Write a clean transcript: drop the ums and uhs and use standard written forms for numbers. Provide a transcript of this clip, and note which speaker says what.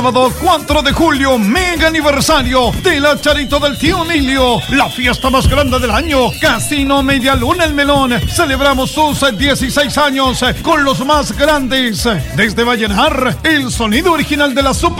Speaker 1: Sábado 4 de julio, mega aniversario de la Charito del Tío Emilio, la fiesta más grande del año. Casino Media Luna El Melón. Celebramos sus 16 años con los más grandes. Desde Vallenar, el sonido original de la Super